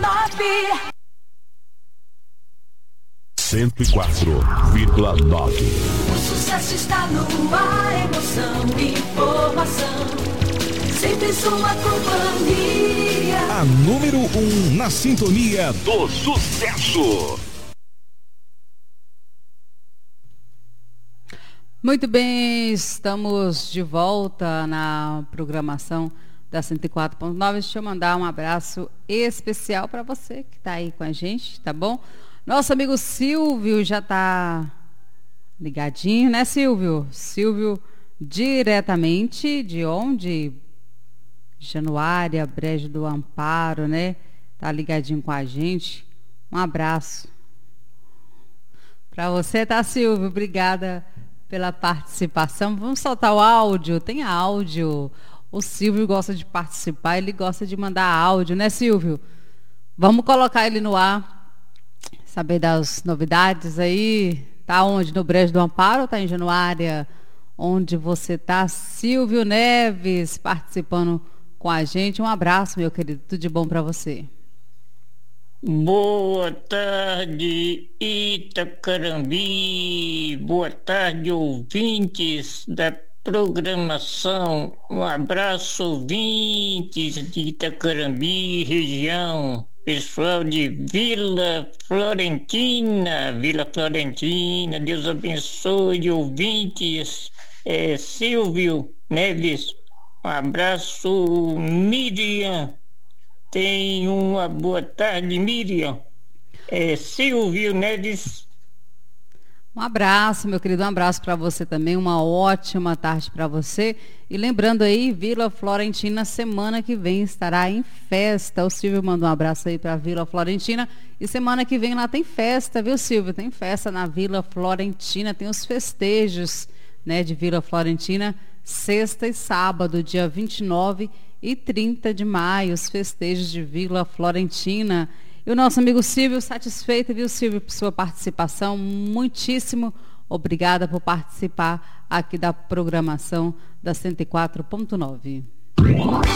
104,9. O sucesso está no ar, emoção e informação. Sempre sua companhia. A número 1 na sintonia do sucesso. Muito bem, estamos de volta na programação da 104.9. Deixa eu mandar um abraço especial para você que está aí com a gente, tá bom? Nosso amigo Silvio já está ligadinho, né, Silvio? Silvio, diretamente de onde? Januária, Brejo do Amparo, né? Tá ligadinho com a gente. Um abraço para você, tá, Silvio? Obrigada pela participação. Vamos soltar o áudio. Tem áudio. O Silvio gosta de participar, ele gosta de mandar áudio, né, Silvio? Vamos colocar ele no ar. Saber das novidades aí. Tá onde? No Brejo do Amparo ou tá em Januária? Onde você tá? Silvio Neves participando com a gente. Um abraço, meu querido. Tudo de bom para você. Boa tarde, Itacarambi. Boa tarde, ouvintes da programação. Um abraço, ouvintes de Itacarambi, região. Pessoal de Vila Florentina, Deus abençoe, ouvintes. Silvio Neves, um abraço, Miriam. Tenha uma boa tarde, Miriam. Silvio Neves. Um abraço, meu querido, um abraço para você também, uma ótima tarde para você. E lembrando aí, Vila Florentina, semana que vem estará em festa. O Silvio mandou um abraço aí para Vila Florentina. E semana que vem lá tem festa, viu, Silvio? Tem festa na Vila Florentina, tem os festejos, né, de Vila Florentina, sexta e sábado, dia 29 e 30 de maio, os festejos de Vila Florentina. E o nosso amigo Silvio, satisfeito, viu, Silvio, por sua participação. Muitíssimo obrigada por participar aqui da programação da 104.9.